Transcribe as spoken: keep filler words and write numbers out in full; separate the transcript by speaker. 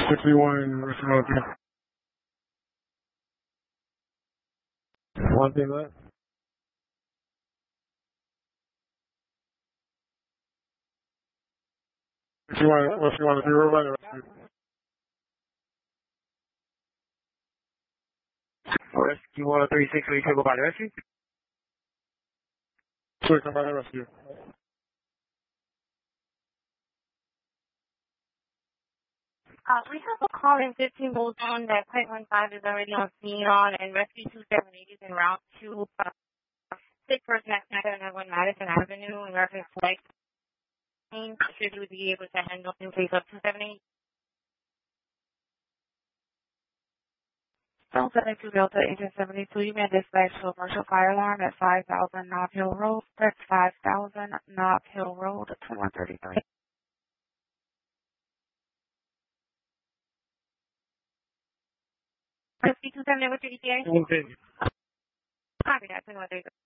Speaker 1: sixty-one, rescue one three. One thing left. sixty-one, rescue one three, we're running rescue. Rescue one three six, will you take by the rescue? Sure, come by the rescue.
Speaker 2: Uh, we have a call in fifteen Bulls on that Plate one five is already on scene on, and Rescue two seven eight is en route to uh, six First Max nine one Madison Avenue, American Flight. Should you be able to handle in case of two seven eight? Zone seven two Delta Agent seventy-two, you may dispatch to a commercial fire alarm at five thousand Knob Hill Road. That's five thousand Knob Hill Road, twenty-one thirty-three. Rescue two seven eight, what's your E T A?
Speaker 1: Okay.
Speaker 2: Copy that, twenty-one thirty-three.